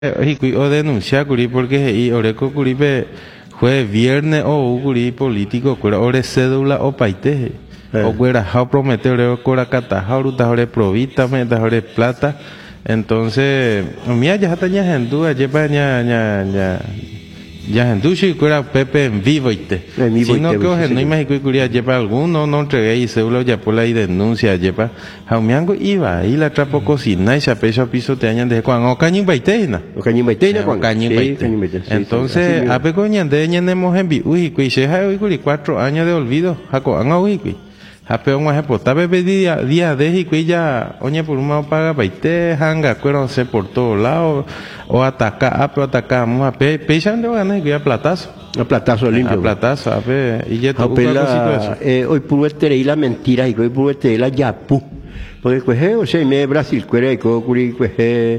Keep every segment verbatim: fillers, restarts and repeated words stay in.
Y o denunciar curi porque y oreco curi pe fue viernes o curi político cura ore cédula o paite o cuera ha prometer ore cura cata ruta ore provita me da ore plata entonces mía ya está ya en duda lleva ya ya ya ya en duda y cura Pepe en vivo ite si no que os no imagino que curia lleva alguno no entregué y cédula ya por la y denuncia lleva jaumiango iba y la trapo cocina y se apeso piso te añan de cuando cañín baiteina cañín baiteina cuando cañín baiteina entonces a pe coñan de ñenemos en vi uy que se ha hoy curi cuatro años de olvido jaco anga uy que a pe un ejemplo tabe día día de y que ya oñe por una paga baite hanga cuero se por todos lados o ataca a pe atacamos a pe pesan de ganas que ya platazo a platazo limpio a platazo a pe y ya tu eh hoy puro este la mentira y hoy puro este la yapu porque pues o sea me Brasil cuere que curi pues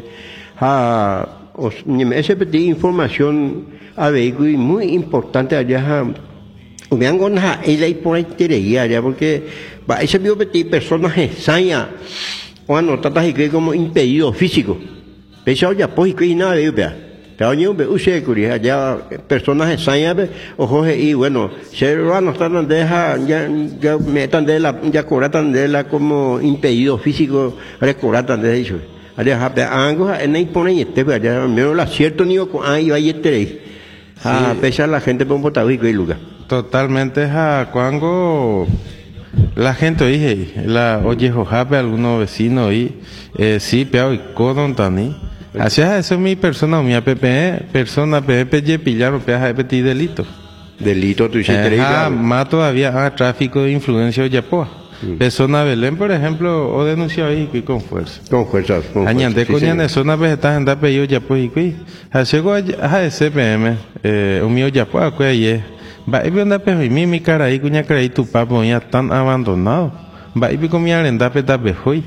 ha ese petit información a ver muy importante allá me han ganado ella y por interés ya porque va ese vio petit personaje saña o anotadas y que como impedido físico pero ya pues que nada de vea pero yo me usé curi allá personajes saña ojo y bueno se van a estar deja ya ya metan de la ya coratan de la como impedido físico recoratan de eso allá algo en ahí ponen este allá menos la cierto ni con ahí va y este a pesar la gente por un botavico y lugar totalmente a cuando la gente dije la oye jojape algunos vecinos y eh, sí peao y codon tani hacia eso mi persona mi app persona pp pillaron peaje petit delito delito tú hiciste ah más todavía a tráfico de influencia ya po persona Belén por ejemplo o denunció ahí que con fuerza con fuerza añade coña zona vegetal anda pedido ya pues y hace go a ese pm eh un mío ya pues acuye va y anda pues y mi mi cara ahí cuña cara y tu papo ya tan abandonado va y con mi arenda peta pejoy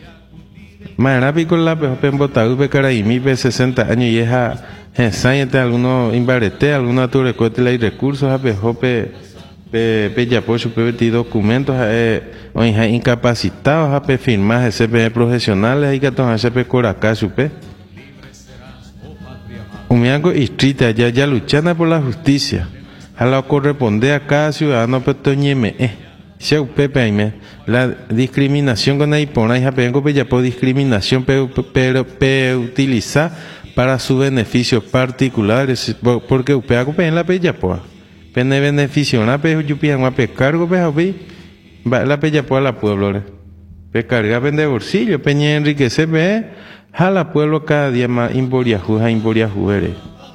mañana pico la pejo pen botado pe cara y mi pe sesenta años y esa ensañete alguno imbarete alguna tu recorte y recursos a pejo pe pe pe ya por su pe documentos eh o incapacitados a pe firmar ese pe profesionales y que tomar ese pe coraca su pe un miango distrito ya ya luchando por la justicia a la corresponde a cada ciudadano petoñeme eh se upepe me la discriminación con ahí pone ya pengo pe ya por discriminación pero pero pe utilizar para su beneficio particulares porque upea pe en la pe ya por pene beneficio una pe yupian a pe cargo pe hobi va la pe ya por la pueblo pe carga vende bolsillo peña enriquecer pe a la pueblo cada día más imboriaju a imboriaju eres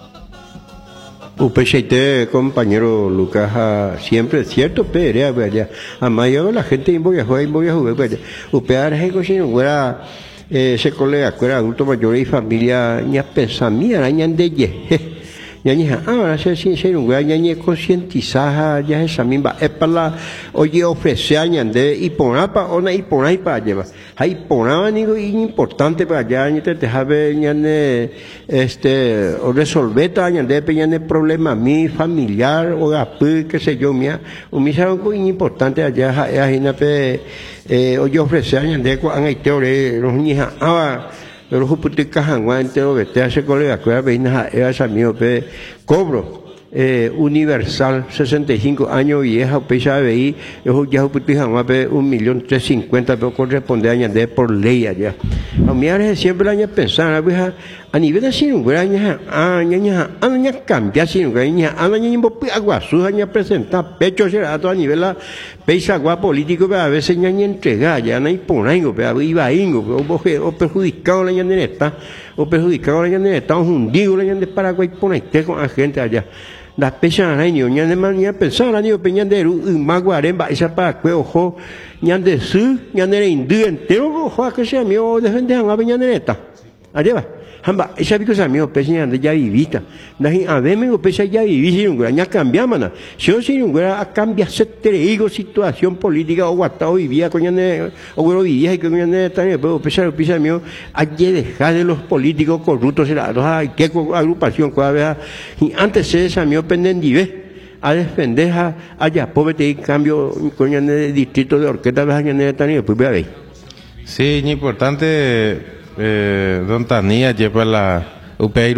Upecheite, compañero Lucas, siempre es cierto, pero ya, a mayor la gente invoca juega, invoca jugar, upear es que si no fuera ese colega, que era adulto mayor y familia, ni a pensar, mira, ni ande ye, ya ni ahora ser sincero, ya ni concientizar, ya esa misma, es para la, oye, ofrecer a ande y poner para una y poner para llevar, hay poner digo importante para allá, ni te deja ver, ni ande este o resolver taña de peñane problema mi familiar o apu qué sé yo mía o mi sabe algo importante allá ajena pe eh o yo ofrecer aña de con hay teoría los niños ah los juputicas hanguante o que te hace colega que veina esa mío pe cobro eh, universal sesenta y cinco años vieja pesa ahí yo ya juputicas pe un millón tres cincuenta pero corresponde aña de por ley allá a mí ahora siempre aña pensar a a nivel de sinungura aña aña aña cambia sinungura aña aña bo aguasu aña presentar pecho será a nivel la pesa agua político pero a veces aña entrega ya no hay ponengo pero iba ingo o perjudicado la aña de esta o perjudicado la aña de esta hundido la aña de Paraguay ponete con la gente allá las pesas año ña de manía pensar año peñandero un maguaremba esa para que ojo ña de su ña de indu entero ojo que sea mío defender a peñaneta allá hamba esa cosa mío peña de ya vivita nahi a ver me pesa ya vivir un ña cambiamos na si o si un a cambiar se treigo situación política o guatao vivía con ña o bueno vivía y con ña de también pero pesa pesa mío hay dejar de los políticos corruptos será hay que agrupación cada vez y antes se esa mío pendendive a defender a allá pobre cambio con el distrito de Orqueta de Añaneta también pues ve sí es importante eh, don Tania lleva la upe